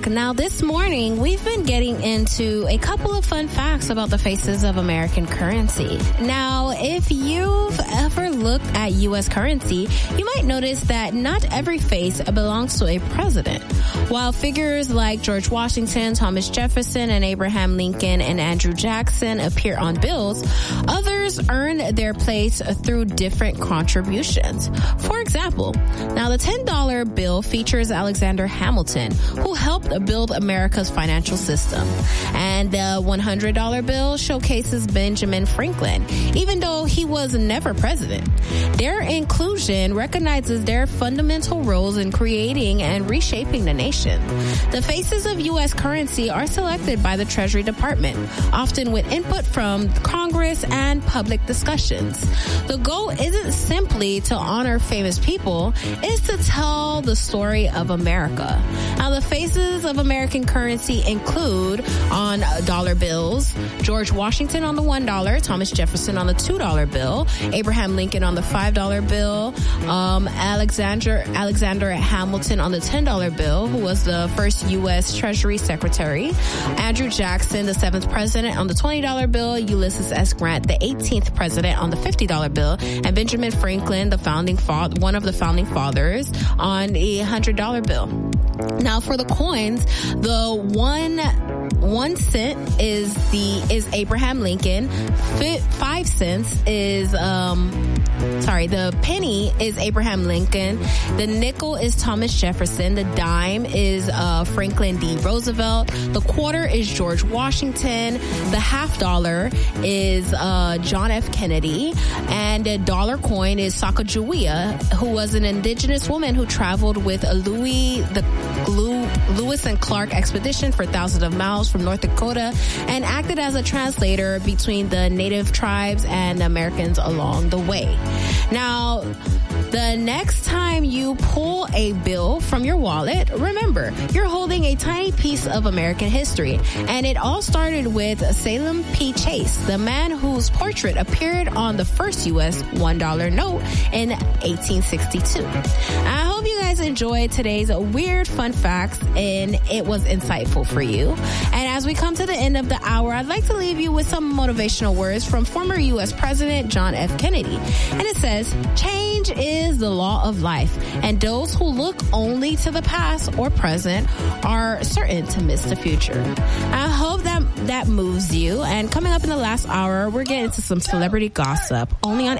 back. Now, this morning, we've been getting into a couple of fun facts about the faces of American currency. Now, if you've ever looked at U.S. currency, you might notice that not every face belongs to a president. While figures like George Washington, Thomas Jefferson, and Abraham Lincoln and Andrew Jackson appear on bills, others earn their place through different contributions. For example, now the $10 bill features Alexander Hamilton, who helped build America's financial system. And the $100 bill showcases Benjamin Franklin, even though he was never president. Their inclusion recognizes their fundamental roles in creating and reshaping the nation. The faces of U.S. currency are selected by the Treasury Department, often with input from Congress and public discussions. The goal isn't simply to honor famous people, it's to tell the story of America. Now, the faces of American currency include, on dollar bills, George Washington on the $1, Thomas Jefferson on the $2 bill, Abraham Lincoln on the $5 bill, Alexander Hamilton on the $10 bill, who was the first U.S. Treasury Secretary, Andrew Jackson, the 7th president on the $20 bill, Ulysses S. Grant, the 18th president on the $50 bill, and Benjamin Franklin, one of the founding fathers, on the $100 bill. Now, for the coins, the 1 cent is Abraham Lincoln. 5 cents is the penny is Abraham Lincoln. The nickel is Thomas Jefferson. The dime is Franklin D. Roosevelt. The quarter is George Washington. The $50 is John F. Kennedy. And the dollar coin is Sacagawea, who was an indigenous woman who traveled with Lewis and Clark expedition for thousands of miles from North Dakota and acted as a translator between the native tribes and the Americans along the way. Now, the next time you pull a bill from your wallet, remember, you're holding a tiny piece of American history. And it all started with Salem P. Chase, the man whose portrait appeared on the first U.S. $1 note in 1862. I hope you guys enjoyed today's weird fun facts and it was insightful for you. And as we come to the end of the hour, I'd like to leave you with some motivational words from former U.S. President John F. Kennedy. And it says, change is the law of life, and those who look only to the past or present are certain to miss the future. I hope that moves you. And coming up in the last hour, we're getting into some celebrity gossip only on